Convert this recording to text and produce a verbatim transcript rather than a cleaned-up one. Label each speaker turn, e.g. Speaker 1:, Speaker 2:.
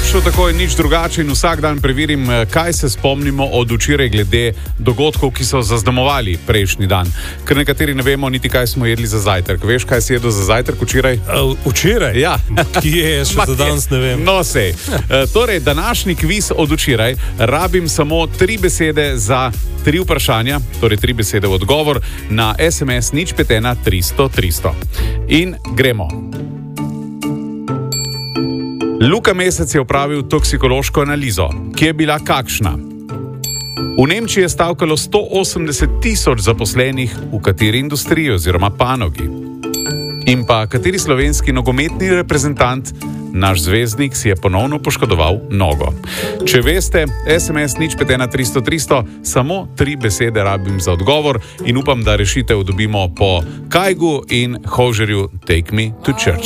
Speaker 1: šel tako in nič drugače in vsak dan preverim, kaj se spomnimo od včeraj glede dogodkov, ki so zaznamovali prejšnji dan. Ker nekateri ne vemo niti, kaj smo jedli za zajtrk. Veš, kaj si jedel za zajtrk včeraj?
Speaker 2: Uh, včeraj?
Speaker 1: Ja.
Speaker 2: Kje je, še za danes ne vem.
Speaker 1: No, sej. Uh, torej, današnji kviz od včeraj rabim samo tri besede za tri vprašanja, torej tri besede v odgovor na es em es nič pet ena tristo tristo. In gremo. Luka Mesec je opravil toksikološko analizo, ki je bila kakšna? V Nemčiji je stavkalo sto osemdeset tisoč zaposlenih v kateri industriji oziroma panogi. In pa kateri slovenski nogometni reprezentant, naš zvezdnik, si je ponovno poškodoval nogo. Če veste, es em es nič pet ena tristo tristo, samo tri besede rabim za odgovor in upam, da rešitev dobimo po Kajgu in Hožerju Take Me to Church.